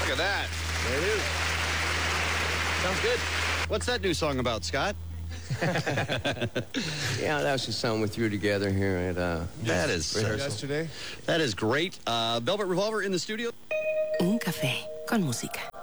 Look at that. There it is. Sounds good. What's that new song about, Scott? Yeah, that was just something we threw together here at That is Yesterday. That is great. Velvet Revolver in the studio. Un café con música.